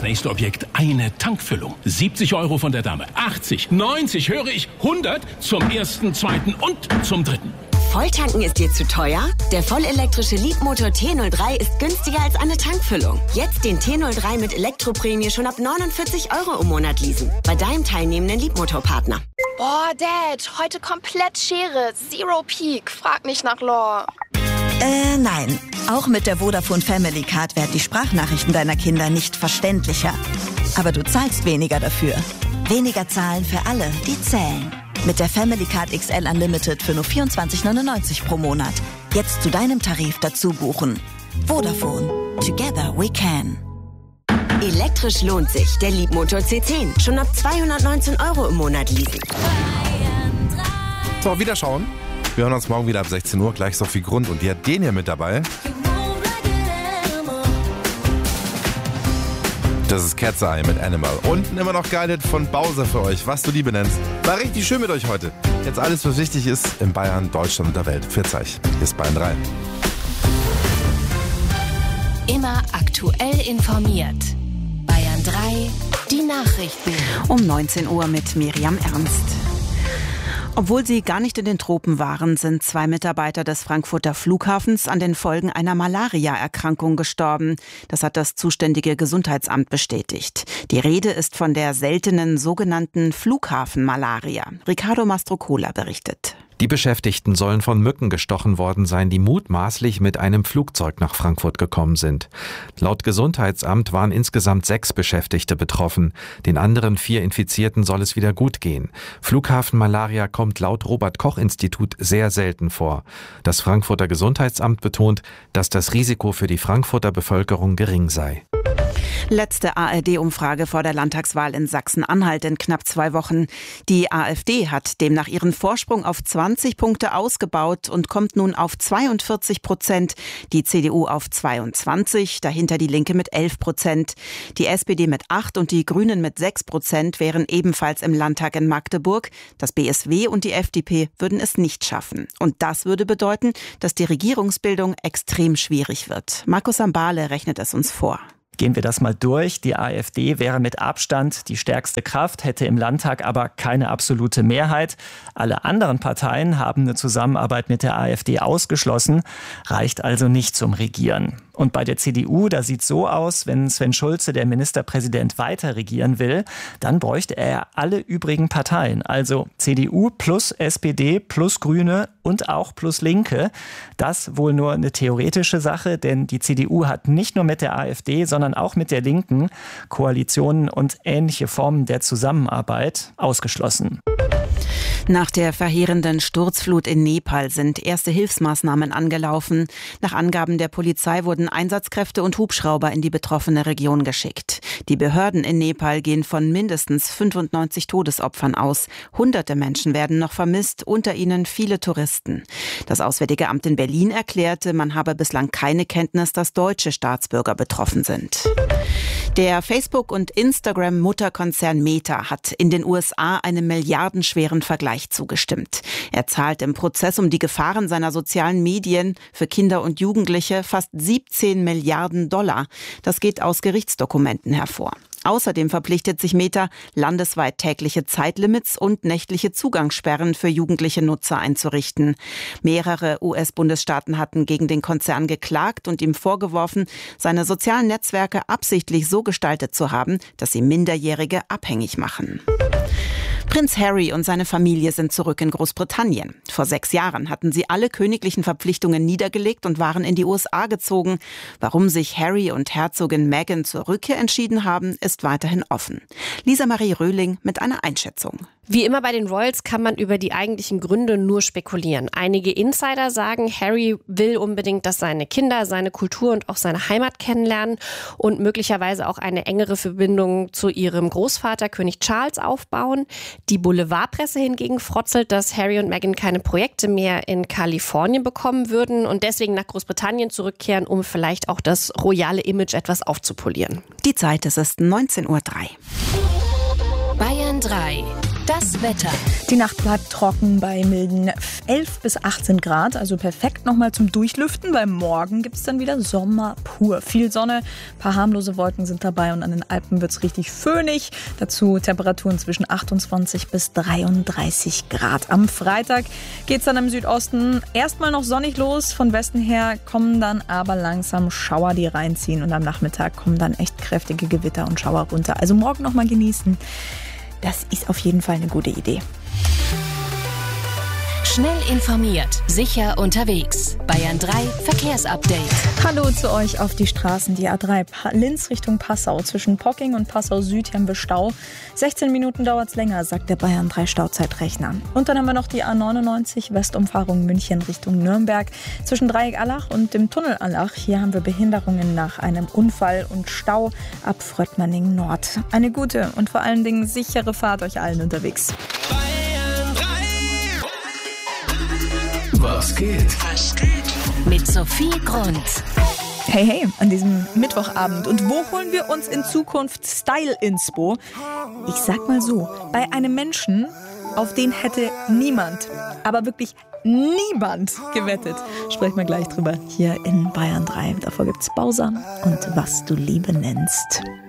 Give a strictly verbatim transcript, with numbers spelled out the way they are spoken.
nächste Objekt eine Tankfüllung. siebzig Euro von der Dame, achtzig, neunzig, höre ich, hundert zum ersten, zweiten und zum dritten. Volltanken ist dir zu teuer? Der vollelektrische Leapmotor T null drei ist günstiger als eine Tankfüllung. Jetzt den T null drei mit Elektroprämie schon ab neunundvierzig Euro im Monat leasen. Bei deinem teilnehmenden Leapmotor-Partner. Boah, Dad, heute komplett Schere. Zero Peak. Frag nicht nach Lore. Äh, nein. Auch mit der Vodafone Family Card werden die Sprachnachrichten deiner Kinder nicht verständlicher. Aber du zahlst weniger dafür. Weniger zahlen für alle, die zählen. Mit der Family Card X L Unlimited für nur vierundzwanzig neunundneunzig pro Monat. Jetzt zu deinem Tarif dazu buchen. Vodafone. Together we can. Elektrisch lohnt sich. Der Leapmotor C zehn. Schon ab zweihundertneunzehn Euro im Monat leasen. So, wiederschauen. Wir hören uns morgen wieder ab sechzehn Uhr. Gleich Sophie Grund und die hat den hier mit dabei. Das ist Cat's Eye mit Animal. Und immer noch geil von Bowser für euch, was du Liebe nennst. War richtig schön mit euch heute. Jetzt alles, was wichtig ist in Bayern, Deutschland und der Welt. Pfiat euch. Hier ist Bayern drei. Immer aktuell informiert. Bayern drei, die Nachrichten. Um neunzehn Uhr mit Miriam Ernst. Obwohl sie gar nicht in den Tropen waren, sind zwei Mitarbeiter des Frankfurter Flughafens an den Folgen einer Malaria-Erkrankung gestorben. Das hat das zuständige Gesundheitsamt bestätigt. Die Rede ist von der seltenen sogenannten Flughafenmalaria. Ricardo Mastrocola berichtet. Die Beschäftigten sollen von Mücken gestochen worden sein, die mutmaßlich mit einem Flugzeug nach Frankfurt gekommen sind. Laut Gesundheitsamt waren insgesamt sechs Beschäftigte betroffen. Den anderen vier Infizierten soll es wieder gut gehen. Flughafenmalaria kommt laut Robert-Koch-Institut sehr selten vor. Das Frankfurter Gesundheitsamt betont, dass das Risiko für die Frankfurter Bevölkerung gering sei. Letzte A R D-Umfrage vor der Landtagswahl in Sachsen-Anhalt in knapp zwei Wochen. Die AfD hat demnach ihren Vorsprung auf zwanzig Punkte ausgebaut und kommt nun auf zweiundvierzig Prozent. Die C D U auf zweiundzwanzig, dahinter die Linke mit elf Prozent. Die S P D mit acht und die Grünen mit sechs Prozent wären ebenfalls im Landtag in Magdeburg. Das B S W und die F D P würden es nicht schaffen. Und das würde bedeuten, dass die Regierungsbildung extrem schwierig wird. Markus Sambale rechnet es uns vor. Gehen wir das mal durch. Die AfD wäre mit Abstand die stärkste Kraft, hätte im Landtag aber keine absolute Mehrheit. Alle anderen Parteien haben eine Zusammenarbeit mit der AfD ausgeschlossen, reicht also nicht zum Regieren. Und bei der C D U, da sieht es so aus, wenn Sven Schulze, der Ministerpräsident, weiter regieren will, dann bräuchte er alle übrigen Parteien. Also C D U plus S P D plus Grüne und auch plus Linke. Das wohl nur eine theoretische Sache, denn die C D U hat nicht nur mit der AfD, sondern auch mit der Linken Koalitionen und ähnliche Formen der Zusammenarbeit ausgeschlossen. Nach der verheerenden Sturzflut in Nepal sind erste Hilfsmaßnahmen angelaufen. Nach Angaben der Polizei wurden Einsatzkräfte und Hubschrauber in die betroffene Region geschickt. Die Behörden in Nepal gehen von mindestens fünfundneunzig Todesopfern aus. Hunderte Menschen werden noch vermisst, unter ihnen viele Touristen. Das Auswärtige Amt in Berlin erklärte, man habe bislang keine Kenntnis, dass deutsche Staatsbürger betroffen sind. Der Facebook- und Instagram-Mutterkonzern Meta hat in den U S A einem milliardenschweren Vergleich zugestimmt. Er zahlt im Prozess um die Gefahren seiner sozialen Medien für Kinder und Jugendliche fast siebzehn Milliarden Dollar. Das geht aus Gerichtsdokumenten hervor. Außerdem verpflichtet sich Meta, landesweit tägliche Zeitlimits und nächtliche Zugangssperren für jugendliche Nutzer einzurichten. Mehrere U S-Bundesstaaten hatten gegen den Konzern geklagt und ihm vorgeworfen, seine sozialen Netzwerke absichtlich so gestaltet zu haben, dass sie Minderjährige abhängig machen. Prinz Harry und seine Familie sind zurück in Großbritannien. Vor sechs Jahren hatten sie alle königlichen Verpflichtungen niedergelegt und waren in die U S A gezogen. Warum sich Harry und Herzogin Meghan zur Rückkehr entschieden haben, ist weiterhin offen. Lisa Marie Röhling mit einer Einschätzung. Wie immer bei den Royals kann man über die eigentlichen Gründe nur spekulieren. Einige Insider sagen, Harry will unbedingt, dass seine Kinder seine Kultur und auch seine Heimat kennenlernen und möglicherweise auch eine engere Verbindung zu ihrem Großvater König Charles aufbauen. Die Boulevardpresse hingegen frotzelt, dass Harry und Meghan keine Projekte mehr in Kalifornien bekommen würden und deswegen nach Großbritannien zurückkehren, um vielleicht auch das royale Image etwas aufzupolieren. Die Zeit, es ist neunzehn Uhr drei. Bayern drei. Das Wetter. Die Nacht bleibt trocken bei milden elf bis achtzehn Grad, also perfekt nochmal zum Durchlüften, weil morgen gibt es dann wieder Sommer pur. Viel Sonne, ein paar harmlose Wolken sind dabei und an den Alpen wird es richtig föhnig. Dazu Temperaturen zwischen achtundzwanzig bis dreiunddreißig Grad. Am Freitag geht es dann im Südosten erstmal noch sonnig los. Von Westen her kommen dann aber langsam Schauer, die reinziehen und am Nachmittag kommen dann echt kräftige Gewitter und Schauer runter. Also morgen nochmal genießen. Das ist auf jeden Fall eine gute Idee. Schnell informiert, sicher unterwegs. Bayern drei Verkehrsupdate. Hallo zu euch auf die Straßen. Die A drei Linz Richtung Passau. Zwischen Pocking und Passau Süd haben wir Stau. sechzehn Minuten dauert es länger, sagt der Bayern drei Stauzeitrechner. Und dann haben wir noch die A neunundneunzig Westumfahrung München Richtung Nürnberg. Zwischen Dreieck Allach und dem Tunnel Allach. Hier haben wir Behinderungen nach einem Unfall und Stau ab Fröttmanning Nord. Eine gute und vor allen Dingen sichere Fahrt euch allen unterwegs. Was geht? Was geht? Mit Sophie Grund. Hey, hey, an diesem Mittwochabend. Und wo holen wir uns in Zukunft Style-Inspo? Ich sag mal so, bei einem Menschen, auf den hätte niemand, aber wirklich niemand gewettet. Sprechen wir gleich drüber hier in Bayern drei. Davor gibt's Bowser und Was du Liebe nennst.